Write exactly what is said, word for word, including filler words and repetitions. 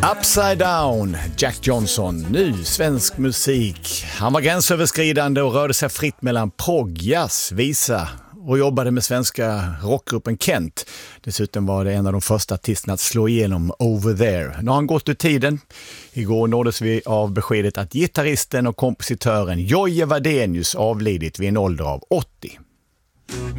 Upside Down, Jack Johnson, nu svensk musik. Han var gränsöverskridande och rörde sig fritt mellan prog, jazz, visa och jobbade med svenska rockgruppen Kent. Dessutom var det en av de första artisterna att slå igenom Over There. Nu har han gått ur tiden. Igår nåddes vi av beskedet att gitarristen och kompositören Jojje Wadenius avlidit vid en ålder av åttio.